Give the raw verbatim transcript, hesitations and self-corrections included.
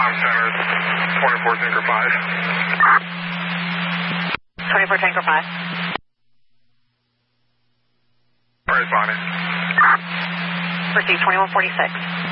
On center, twenty-four Tanker five. twenty-four Tanker five. All right, Bonnie. Proceed twenty-one forty-six.